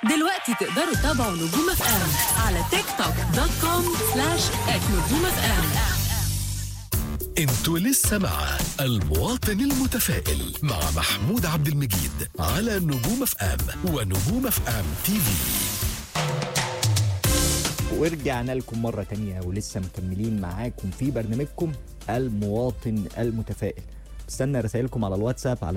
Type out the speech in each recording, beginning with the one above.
دلوقتي تقدروا تتابعوا نجوم اف ام على tiktok.com/@نجوم اف ام. انتوا لسه مع المواطن المتفائل مع محمود عبد المجيد على نجوم اف ام ونجوم اف ام تي في. ورجعنا لكم مرة تانية ولسه مكملين معاكم في برنامجكم المواطن المتفائل. استنى رسائلكم على الواتساب على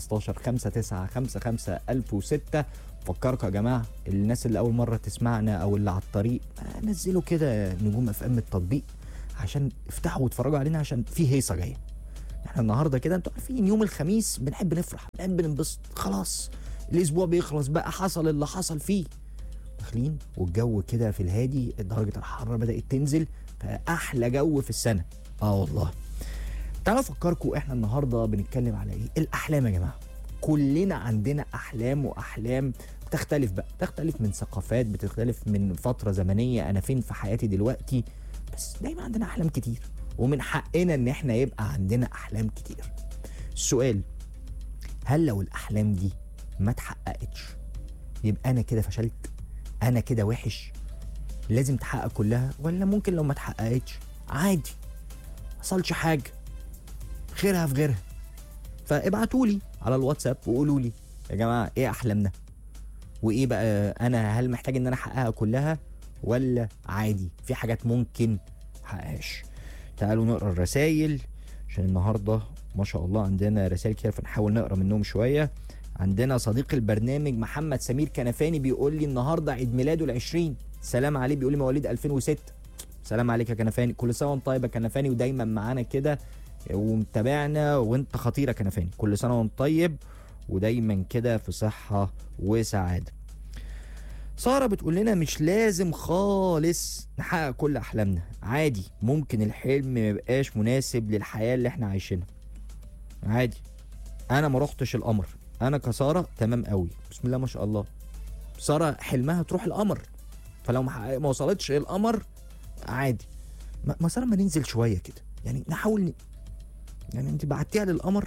015-5955-1006. فكركم يا جماعة الناس اللي أول مرة تسمعنا أو اللي على الطريق نزلوا كده نجوم اف ام التطبيق عشان افتحوا واتفرجوا علينا عشان في هيصة جاية. احنا النهاردة كده انتوا عارفين يوم الخميس بنحب نفرح بنحب ننبسط، خلاص الأسبوع بيخلص بقى، حصل اللي حصل فيه، داخلين والجو كده في الهادي، درجة الحرارة بدأت تنزل، فأحلى جو في السنة. والله تعالوا أفكركم احنا النهاردة بنتكلم على ايه؟ الأحلام يا جماعة. كلنا عندنا أحلام، وأحلام بتختلف بقى، بتختلف من ثقافات، بتختلف من فترة زمنية، أنا فين في حياتي دلوقتي، بس دايما عندنا أحلام كتير ومن حقنا إن احنا يبقى عندنا أحلام كتير. السؤال، هل لو الأحلام دي ما تحققتش يبقى أنا كده فشلت؟ أنا كده وحش؟ لازم تحقق كلها؟ ولا ممكن لو ما تحققتش عادي، حصلش حاجة، خيرها في غيرها؟ فابعتولي على الواتساب وقولولي يا جماعة ايه أحلامنا؟ وايه بقى أنا، هل محتاج إن أنا أحققها كلها ولا عادي في حاجات ممكن محققهاش؟ تعالوا نقرأ الرسايل عشان النهاردة ما شاء الله عندنا رسائل كتير، فنحاول نقرأ منهم شوية. عندنا صديق البرنامج محمد سمير كنفاني بيقول لي النهارده عيد ميلاده ال20. سلام عليه، بيقول لي مواليد 2006. سلام عليك يا كنفاني، كل سنه وانت طيب يا كنفاني، ودايما معانا كده ومتابعنا، وانت خطير يا كنفاني، كل سنه وانت طيب ودايما كده في صحه وسعاده. ساره بتقول لنا مش لازم خالص نحقق كل احلامنا، عادي ممكن الحلم ما يبقاش مناسب للحياه اللي احنا عايشينها، عادي. انا ما رحتش القمر، انا كساره تمام قوي، بسم الله ما شاء الله. ساره حلمها تروح القمر، فلو ما وصلتش القمر عادي. ما ساره ما ننزل شويه كده، يعني نحاول يعني انت بعتيها للقمر.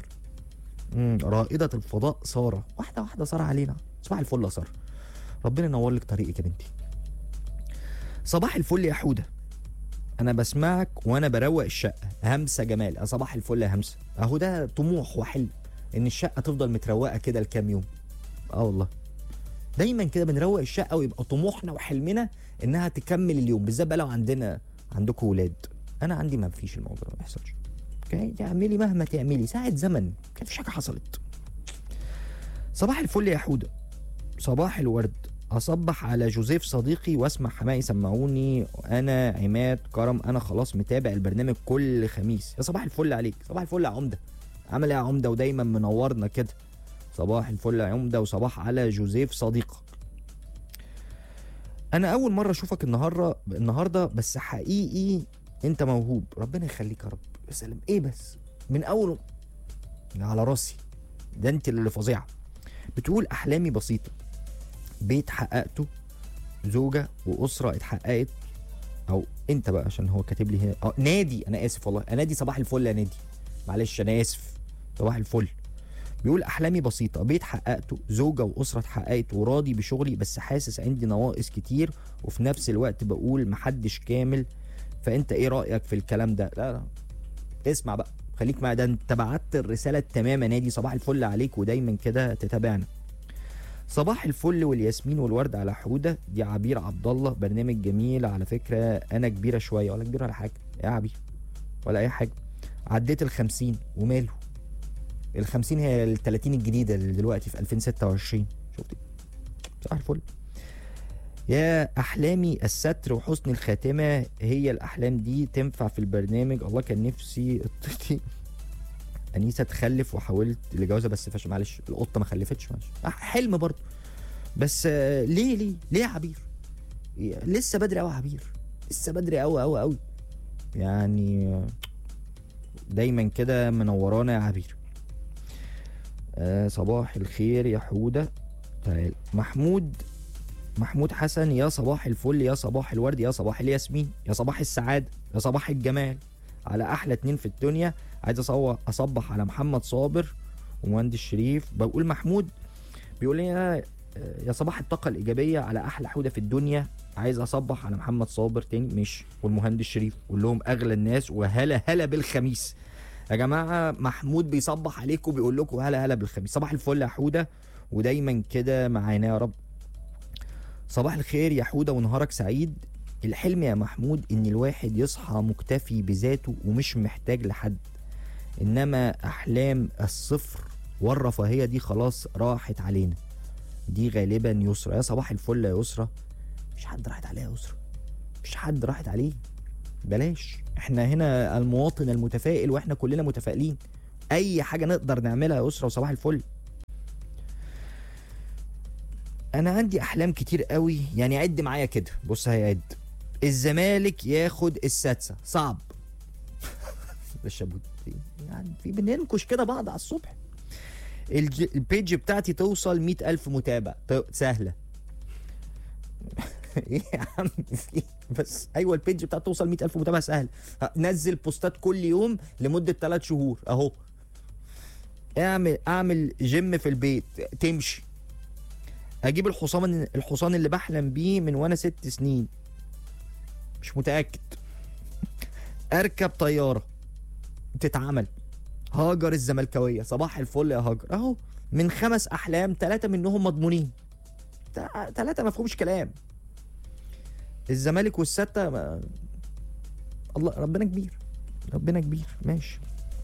رائده الفضاء ساره، واحده واحده ساره علينا. صباح الفل يا ساره، ربنا ينور لك طريقك يا بنتي. صباح الفل يا حوده، انا بسمعك وانا بروق الشقه. همسه جمال، صباح الفل يا همسه. اهو ده طموح وحلم، ان الشقه تفضل متروقه كده لكام يوم. والله دايما كده بنروق الشقه، ويبقى طموحنا وحلمنا انها تكمل اليوم، بالذات بقى لو عندكم ولاد. انا عندي ما فيش الموضوع، ما بيحصلش. تعملي مهما تعملي، ساعه زمن كان فيش حاجه حصلت. صباح الفل يا حوده، صباح الورد. اصبح على جوزيف صديقي واسمع حماقي سمعوني، وانا عماد كرم، انا خلاص متابع البرنامج كل خميس. يا صباح الفل عليك، صباح الفل يا عمده، عامل ايه يا عمده؟ ودايما منورنا كده. صباح الفل يا عمده، وصباح على جوزيف صديقك. انا اول مره اشوفك النهارده بس حقيقي انت موهوب، ربنا يخليك يا رب. يا سلام، ايه بس من اول على راسي، ده انت اللي فظيعه. بتقول احلامي بسيطه، بيت حققته، زوجه واسره اتحققت، او انت بقى عشان هو كاتب لي هنا نادي، انا اسف والله نادي. صباح الفل يا نادي، معلش انا اسف، صباح الفل. بيقول احلامي بسيطه، بيت حققته، زوجه واسره اتحققت، وراضي بشغلي بس حاسس عندي نواقص كتير، وفي نفس الوقت بقول محدش كامل. فانت ايه رايك في الكلام ده؟ لا اسمع بقى، خليك مع ده، انت بعت الرساله تماما نادي. صباح الفل عليك، ودايما كده تتابعنا. صباح الفل والياسمين والورد على حوده، دي عبير عبد الله، برنامج جميل على فكره. انا كبيره شويه، ولا كبيره ولا حاجه يا عبير ولا اي حاجه، عديت ال50 وماله، ال50 هي ال30 الجديده اللي دلوقتي في 2026. شفتي؟ صباح الفل. يا احلامي الستر وحسن الخاتمه، هي الاحلام دي تنفع في البرنامج. الله كان نفسي قطتي انيسه تخلف، وحاولت لجوازها بس فشل. معلش القطه ما خلفتش، معلش حلم برضه، بس ليه يا عبير؟ لسه بدري قوي يا عبير، لسه بدري قوي قوي قوي، يعني دايما كده منورانا يا عبير. صباح الخير يا حوده. تعال محمود حسن، يا صباح الفل، يا صباح الورد، يا صباح الياسمين، يا صباح السعاده، يا صباح الجمال على احلى اتنين في الدنيا. عايز اصبح على محمد صابر ومهندس شريف. بقول محمود بيقول لي يا صباح الطاقه الايجابيه على احلى حوده في الدنيا، عايز اصبح على محمد صابر تاني مش والمهندس شريف، قول لهم اغلى الناس وهلا هلا بالخميس. يا جماعه محمود بيصبح عليكم بيقول لكم هلا هلا بالخميس. صباح الفل يا حوده ودايما كده معانا يا رب. صباح الخير يا حوده ونهارك سعيد. الحلم يا محمود ان الواحد يصحى مكتفي بذاته ومش محتاج لحد، انما احلام الصفر والرفاهيه دي خلاص راحت علينا. دي غالبا يسرى. يا صباح الفل يا يسرى. مش حد راحت عليه يا يسرى، مش حد راحت عليه، بلاش. احنا هنا المواطن المتفائل واحنا كلنا متفائلين، اي حاجه نقدر نعملها يا يسرى. وصباح الفل. انا عندي احلام كتير قوي، يعني عد معايا كده، بص هيعد. الزمالك ياخد السادسه، صعب. يعني في بننكش كده بعض على الصبح. البيج بتاعتي توصل 100,000 متابع، سهله. ايه يا عم في بس؟ ايوه البيج بتاعتي توصل 100,000 متابع سهل. نزل بوستات كل يوم لمده 3 شهور اهو. اعمل جيم في البيت تمشي. اجيب الحصان اللي بحلم بيه من وانا 6 سنين، مش متاكد. اركب طياره تتعمل. هاجر الزملكاويه، صباح الفل يا هاجر. اهو من 5 احلام 3 منهم مضمونين، 3 ما فيهمش كلام. الزمالك والستة الله، ربنا كبير، ربنا كبير. ماشي.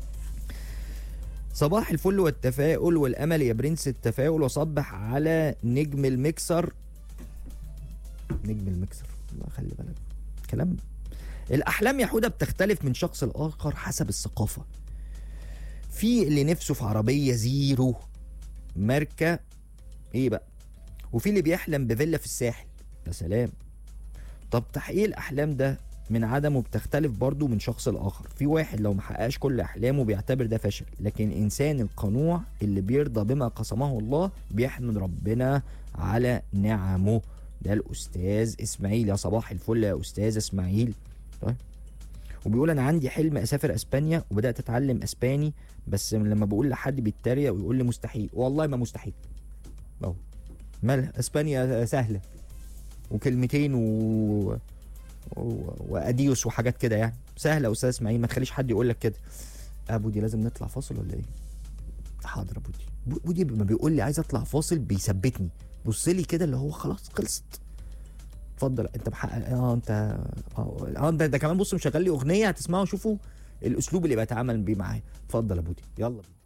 صباح الفل والتفاؤل والامل يا برنس التفاؤل، وصبح على نجم المكسر. نجم المكسر، الله خلي بالك كلام. الاحلام يا حوده بتختلف من شخص لاخر حسب الثقافه. في اللي نفسه في عربيه زيرو ماركه ايه بقى، وفي اللي بيحلم بفيلا في الساحل. يا سلام. طب تحقيق الاحلام ده من عدمه بتختلف برضو من شخص لاخر. في واحد لو محققش كل احلامه بيعتبر ده فشل، لكن الانسان القنوع اللي بيرضى بما قسمه الله بيحمد ربنا على نعمه. ده الاستاذ اسماعيل. يا صباح الفل يا استاذ اسماعيل. طيب. وبيقول انا عندي حلم اسافر اسبانيا وبدات اتعلم اسباني، بس لما بقول لحد بيتريق ويقول لي مستحيل. والله ما مستحيل اهو. مالها اسبانيا سهله وكلمتين واديوس وحاجات كده، يعني سهله يا استاذ اسماعيل، ما تخليش حد يقول لك كده. ابودي لازم نطلع فاصل ولا ايه؟ حاضر ابودي. بودي لما بيقول لي عايز اطلع فاصل بيثبتني، بص لي كده اللي هو خلاص خلصت. اتفضل انت محقق. انت ده كمان بص مشغل لي اغنيه هتسمعوا، شوفوا الاسلوب اللي بيتعامل بيه معايا. اتفضل يا بودي يلا.